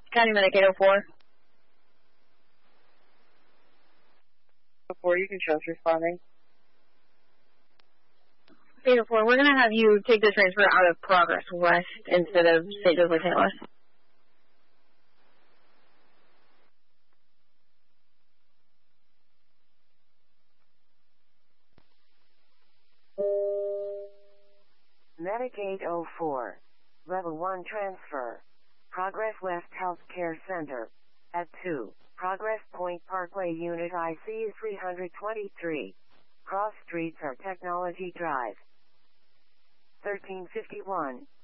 County Medic 804. 4, you can trust responding. 804, we're going to have you take the transfer out of Progress West instead of St. Joseph St. Louis. Medic 804. Level 1 transfer. Progress West Healthcare Center. At 2. Progress Point Parkway Unit IC 323. Cross Streets or Technology Drive. 1351.